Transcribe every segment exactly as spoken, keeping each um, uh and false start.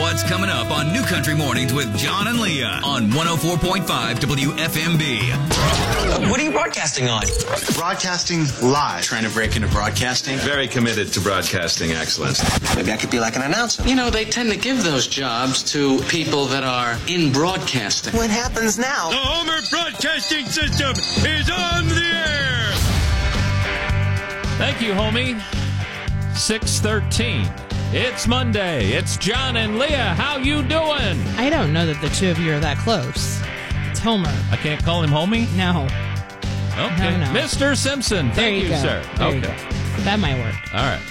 what's coming up on New Country Mornings with John and Leah on one oh four point five W F M B. What are you broadcasting on? Broadcasting live. Trying to break into broadcasting? Very committed to broadcasting excellence. Maybe I could be like an announcer. You know, they tend to give those jobs to people that are in broadcasting. What happens now? The Homer Broadcasting System is on the air! Thank you, homie. six thirteen. It's Monday. It's John and Leah. How you doing? I don't know that the two of you are that close. It's Homer. I can't call him homie? No. Okay. No, no. Mister Simpson. There Thank you, you, go. sir. There okay. you go. That might work. All right.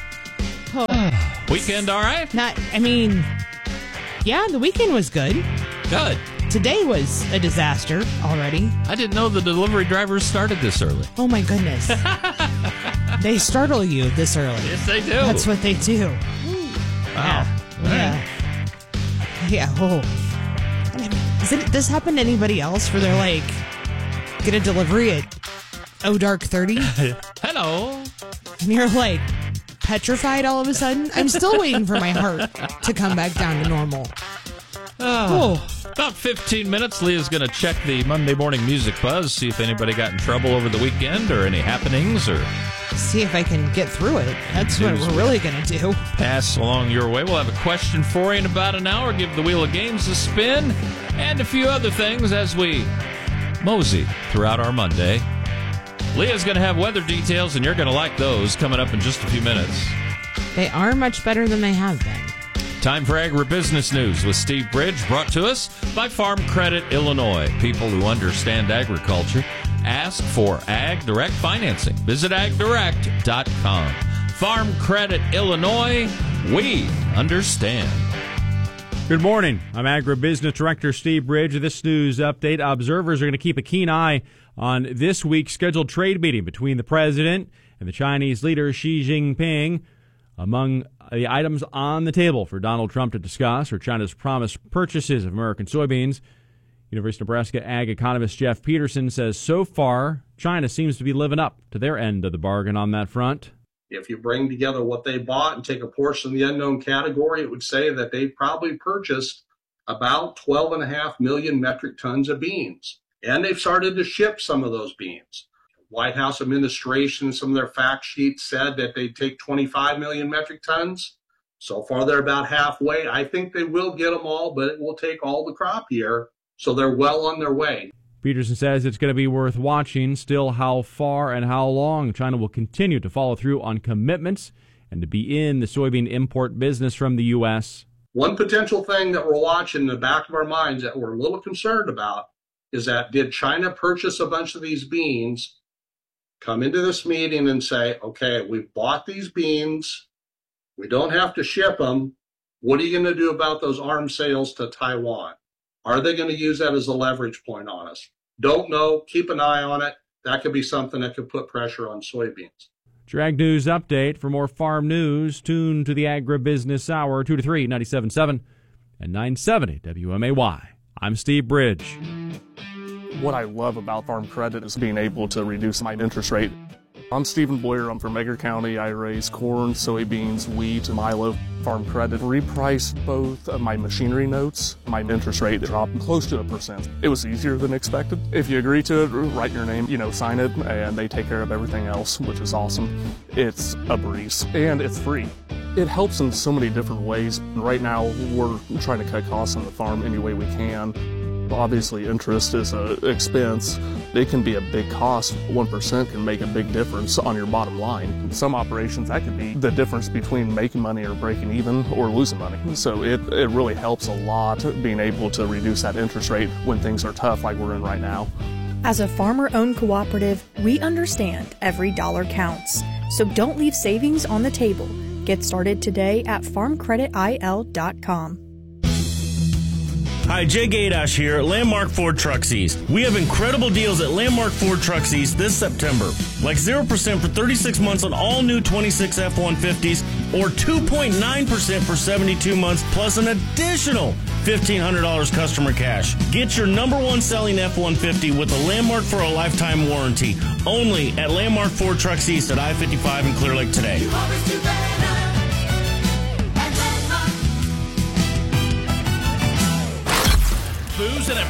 Oh. Weekend all right? Not, I mean, yeah, the weekend was good. Good. Today was a disaster already. I didn't know the delivery drivers started this early. Oh, my goodness. They startle you this early. Yes, they do. That's what they do. Wow. Yeah. Yeah. Yeah. Oh. Does it, this happen to anybody else where they're like, get a delivery at oh dark thirty? Hello. And you're like petrified all of a sudden? I'm still waiting for my heart to come back down to normal. Oh. About fifteen minutes, Leah's going to check the Monday Morning Music Buzz, see if anybody got in trouble over the weekend or any happenings or see if I can get through it. That's what we're really going to do. Pass along your way. We'll have a question for you in about an hour, give the Wheel of Games a spin, and a few other things as we mosey throughout our Monday. Leah's going to have weather details, and you're going to like those coming up in just a few minutes. They are much better than they have been. Time for Agribusiness News with Steve Bridge, brought to us by Farm Credit Illinois. People who understand agriculture. Ask for Ag Direct financing. Visit ag direct dot com. Farm Credit Illinois, we understand. Good morning. I'm Agribusiness Director Steve Bridge. This news update. Observers are going to keep a keen eye on this week's scheduled trade meeting between the president and the Chinese leader Xi Jinping. Among the items on the table for Donald Trump to discuss are China's promised purchases of American soybeans. University of Nebraska ag economist Jeff Peterson says so far, China seems to be living up to their end of the bargain on that front. If you bring together what they bought and take a portion of the unknown category, it would say that they probably purchased about twelve and a half million metric tons of beans. And they've started to ship some of those beans. White House administration, some of their fact sheets said that they'd take twenty-five million metric tons. So far, they're about halfway. I think they will get them all, but it will take all the crop year. So they're well on their way. Peterson says it's going to be worth watching still how far and how long China will continue to follow through on commitments and to be in the soybean import business from the U S. One potential thing that we're watching in the back of our minds that we're a little concerned about is that did China purchase a bunch of these beans, come into this meeting and say, okay, we've bought these beans, we don't have to ship them, what are you going to do about those arms sales to Taiwan? Are they going to use that as a leverage point on us? Don't know. Keep an eye on it. That could be something that could put pressure on soybeans. Ag News Update. For more farm news, tune to the Agribusiness Hour, two to three, ninety-seven point seven and nine seventy W M A Y. I'm Steve Bridge. What I love about Farm Credit is being able to reduce my interest rate. I'm Stephen Boyer. I'm from Edgar County. I raise corn, soybeans, wheat, and milo. Farm Credit repriced both of my machinery notes. My interest rate dropped close to a percent. It was easier than expected. If you agree to it, write your name, you know, sign it, and they take care of everything else, which is awesome. It's a breeze, and it's free. It helps in so many different ways. Right now, we're trying to cut costs on the farm any way we can. Obviously, interest is an expense. It can be a big cost. one percent can make a big difference on your bottom line. In some operations, that could be the difference between making money or breaking even or losing money. So it, it really helps a lot being able to reduce that interest rate when things are tough like we're in right now. As a farmer-owned cooperative, we understand every dollar counts. So don't leave savings on the table. Get started today at farm credit I L dot com. Hi, Jay Gaydash here at Landmark Ford Trucks East. We have incredible deals at Landmark Ford Trucks East this September. Like zero percent for thirty-six months on all new twenty-six F one fifties or two point nine percent for seventy-two months plus an additional fifteen hundred dollars customer cash. Get your number one selling F one fifty with a Landmark for a lifetime warranty. Only at Landmark Ford Trucks East at I fifty-five in Clear Lake today.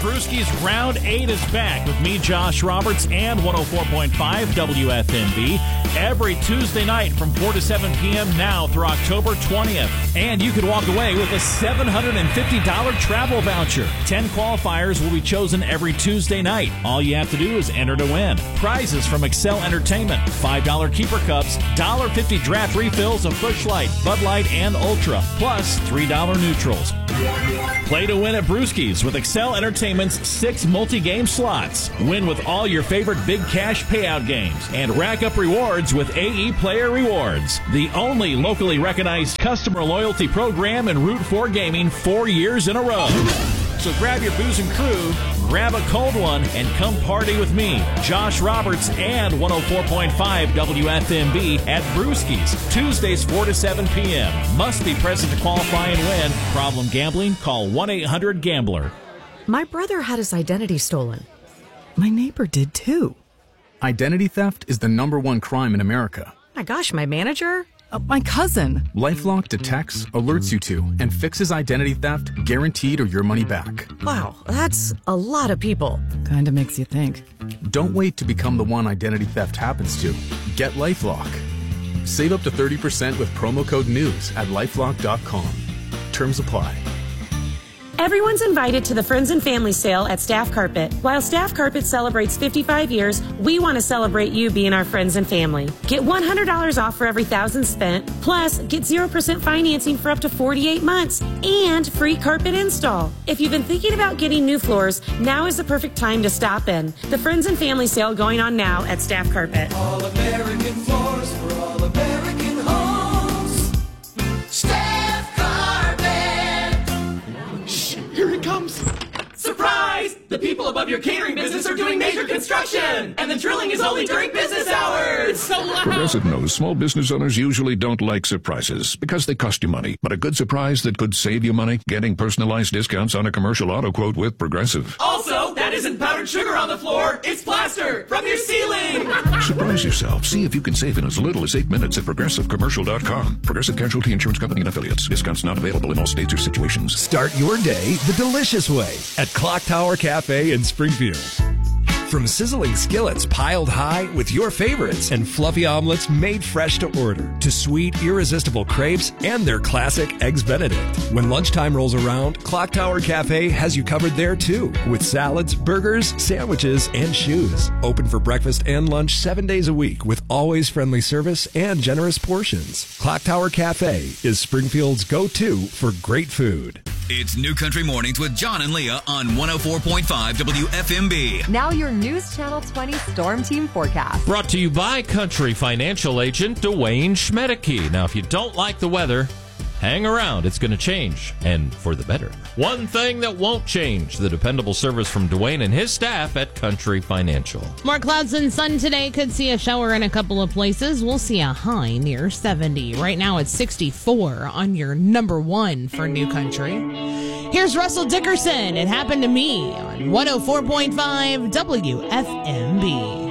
Brewski's Round eight is back with me, Josh Roberts, and one oh four point five W F M B every Tuesday night from four to seven p.m. now through October twentieth. And you could walk away with a seven hundred fifty dollars travel voucher. ten qualifiers will be chosen every Tuesday night. All you have to do is enter to win. Prizes from Excel Entertainment, five dollars keeper cups, one dollar fifty draft refills of Busch Light, Bud Light, and Ultra, plus three dollars neutrals. Play to win at Brewski's with Excel Entertainment's six multi-game slots. Win with all your favorite big cash payout games and rack up rewards with A E Player Rewards, the only locally recognized customer loyalty program in Route four Gaming four years in a row. So grab your booze and crew, grab a cold one, and come party with me, Josh Roberts, and one oh four point five W F M B at Brewski's, Tuesdays four to seven p.m. Must be present to qualify and win. Problem gambling? Call one eight hundred gambler. My brother had his identity stolen. My neighbor did too. Identity theft is the number one crime in America. My gosh, my manager? Uh, my cousin. LifeLock detects, alerts you to, and fixes identity theft, guaranteed or your money back. Wow, that's a lot of people. Kinda makes you think. Don't wait to become the one identity theft happens to. Get LifeLock. Save up to thirty percent with promo code NEWS at lifelock dot com. Terms apply. Everyone's invited to the Friends and Family Sale at Staff Carpet. While Staff Carpet celebrates fifty-five years, we want to celebrate you being our friends and family. Get one hundred dollars off for every thousand spent, plus get zero percent financing for up to forty-eight months, and free carpet install. If you've been thinking about getting new floors, now is the perfect time to stop in. The Friends and Family Sale going on now at Staff Carpet. All American floors for all American homes. Staff Carpet. Shh, here it comes. Surprise! The people above your catering business are doing major construction, and the drilling is only during business hours. It's so loud. Progressive knows small business owners usually don't like surprises because they cost you money. But a good surprise that could save you money? Getting personalized discounts on a commercial auto quote with Progressive. Also, that isn't powdered sugar on the floor. It's plaster from your ceiling. Surprise yourself. See if you can save in as little as eight minutes at progressive commercial dot com. Progressive Casualty Insurance Company and Affiliates. Discounts not available in all states or situations. Start your day the delicious way at Clock Tower Cafe in Springfield. From sizzling skillets piled high with your favorites and fluffy omelets made fresh to order, to sweet, irresistible crepes and their classic Eggs Benedict. When lunchtime rolls around, Clock Tower Cafe has you covered there too, with salads, burgers, sandwiches, and shoes. Open for breakfast and lunch seven days a week with always friendly service and generous portions. Clock Tower Cafe is Springfield's go-to for great food. It's New Country Mornings with John and Leah on one oh four point five W F M B. Now your News Channel twenty Storm Team forecast. Brought to you by Country Financial Agent Dwayne Schmedeke. Now, if you don't like the weather, hang around. It's going to change, and for the better. One thing that won't change, the dependable service from Dwayne and his staff at Country Financial. More clouds and sun today. Could see a shower in a couple of places. We'll see a high near seventy. Right now it's sixty-four on your number one for New Country. Here's Russell Dickerson. It happened to me on one oh four point five W F M B.